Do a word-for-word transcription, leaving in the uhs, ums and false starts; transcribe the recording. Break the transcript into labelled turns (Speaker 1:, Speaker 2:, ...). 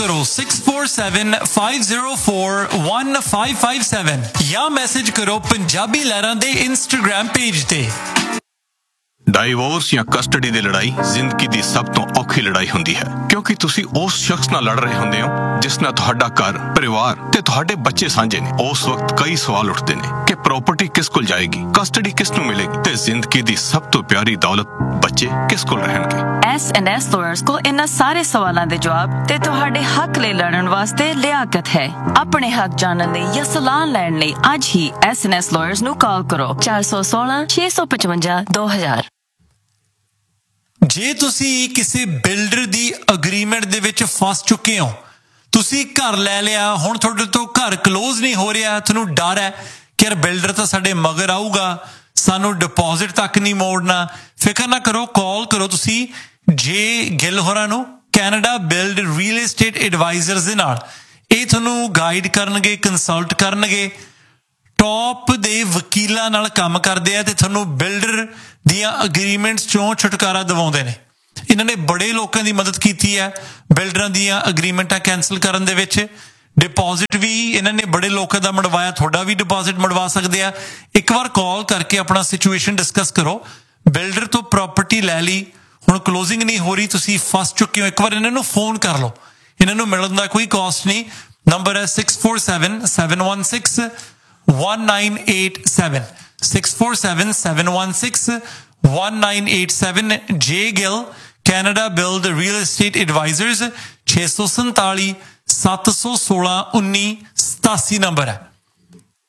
Speaker 1: करो six four seven five zero four one five five seven या message करो पंजाबी लहरां दे Instagram page ते।
Speaker 2: Divorce ਜਾਂ ਕਸਟਡੀ ਦੀ ਲੜਾਈ ਜ਼ਿੰਦਗੀ ਦੀ ਸਭ ਤੋਂ ਔਖੀ ਲੜਾਈ ਹੁੰਦੀ ਹੈ, ਕਿਉਂਕਿ ਤੁਸੀਂ ਉਸ ਸ਼ਖਸ ਨਾਲ ਲੜ ਰਹੇ ਹੁੰਦੇ ਹੋ ਜਿਸ ਨਾਲ ਤੁਹਾਡਾ ਘਰ, ਪਰਿਵਾਰ ਤੇ ਤੁਹਾਡੇ ਬੱਚੇ ਸਾਂਝੇ ਨੇ। ਉਸ ਵਕਤ ਕਈ ਸਵਾਲ ਉੱਠਦੇ ਨੇ ਕਿ ਪ੍ਰਾਪਰਟੀ ਕਿਸ ਕੋਲ ਜਾਏਗੀ, ਕਸਟਡੀ ਕਿਸ ਨੂੰ ਮਿਲੇਗੀ ਤੇ ਜ਼ਿੰਦਗੀ ਦੀ ਸਭ ਤੋਂ ਪਿਆਰੀ ਦੌਲਤ ਬੱਚੇ ਕਿਸ ਕੋਲ ਰਹਿਣਗੇ।
Speaker 3: ਐਸ ਐਂਡ ਐਸ ਲਾਇਰਸ ਕੋਲ ਇਹਨਾਂ ਸਾਰੇ ਸਵਾਲਾਂ ਦੇ ਜਵਾਬ ਤੇ ਤੁਹਾਡੇ ਹੱਕ ਲਈ ਲੜਨ ਵਾਸਤੇ ਲਿਆਕਤ ਹੈ। ਆਪਣੇ ਹੱਕ ਜਾਣਨ ਲਈ ਜਾਂ ਸਲਾਹ ਲੈਣ ਲਈ ਅੱਜ ਹੀ ਐਸ ਐਂਡ ਐਸ ਲਾਇਰਸ ਨੂੰ ਕਾਲ ਕਰੋ ਚਾਰ ਸੌ ਸੋਲਾਂ ਛੇ ਸੌ ਪਚਵੰਜਾ ਦੋ ਹਜ਼ਾਰ।
Speaker 1: ਜੇ ਤੁਸੀਂ ਕਿਸੇ ਬਿਲਡਰ ਦੀ ਅਗਰੀਮੈਂਟ ਦੇ ਵਿੱਚ ਫਸ ਚੁੱਕੇ ਹੋ, ਤੁਸੀਂ ਘਰ ਲੈ ਲਿਆ, ਹੁਣ ਤੁਹਾਡੇ ਤੋਂ ਘਰ ਕਲੋਜ਼ ਨਹੀਂ ਹੋ ਰਿਹਾ, ਤੁਹਾਨੂੰ ਡਰ ਹੈ ਕਿ ਯਾਰ ਬਿਲਡਰ ਤਾਂ ਸਾਡੇ ਮਗਰ ਆਊਗਾ, ਸਾਨੂੰ ਡਿਪੋਜ਼ਿਟ ਤੱਕ ਨਹੀਂ ਮੋੜਨਾ, ਫਿਕਰ ਨਾ ਕਰੋ, ਕਾਲ ਕਰੋ ਤੁਸੀਂ ਜੇ ਗਿੱਲ ਹੋਰਾਂ ਨੂੰ, Canada build real estate advisers ਦੇ ਨਾਲ। ਇਹ ਤੁਹਾਨੂੰ ਗਾਈਡ ਕਰਨਗੇ, ਕੰਸਲਟ ਕਰਨਗੇ, ਟੌਪ ਦੇ ਵਕੀਲਾਂ ਨਾਲ ਕੰਮ ਕਰਦੇ ਆ ਤੇ ਤੁਹਾਨੂੰ ਬਿਲਡਰ ਦੀਆਂ ਅਗਰੀਮੈਂਟਸ ਚੋਂ ਛੁਟਕਾਰਾ ਦਿਵਾਉਂਦੇ ਨੇ। ਇਹਨਾਂ ਨੇ ਬੜੇ ਲੋਕਾਂ ਦੀ ਮਦਦ ਕੀਤੀ ਹੈ ਬਿਲਡਰਾਂ ਦੀਆਂ ਅਗਰੀਮੈਂਟਾਂ ਕੈਂਸਲ ਕਰਨ ਦੇ ਵਿੱਚ। ਡਿਪੋਜ਼ਿਟ ਵੀ ਇਹਨਾਂ ਨੇ ਬੜੇ ਲੋਕਾਂ ਦਾ ਮੜਵਾਇਆ, ਤੁਹਾਡਾ ਵੀ ਡਿਪੋਜ਼ਿਟ ਮੜਵਾ ਸਕਦੇ ਆ। ਇੱਕ ਵਾਰ ਕਾਲ ਕਰਕੇ ਆਪਣਾ ਸਿਚੁਏਸ਼ਨ ਡਿਸਕਸ ਕਰੋ। ਬਿਲਡਰ ਤੋਂ ਪ੍ਰਾਪਰਟੀ ਲੈ ਲਈ, ਹੁਣ ਕਲੋਜ਼ਿੰਗ ਨਹੀਂ ਹੋ ਰਹੀ, ਤੁਸੀਂ ਫਸ ਚੁੱਕੇ ਹੋ, ਇੱਕ ਵਾਰ ਇਹਨਾਂ ਨੂੰ ਫੋਨ ਕਰ ਲਓ। ਇਹਨਾਂ ਨੂੰ ਮਿਲਣ ਦਾ ਕੋਈ ਕਾਸਟ ਨਹੀਂ। ਨੰਬਰ ਹੈ six four seven seven one six one nine eight seven six four seven seven one six one nine eight seven J Gill Canada Build Real Estate Advisors छे सौ सैंतालीस सात सौ सोलह उन्नीस सतासी नंबर है।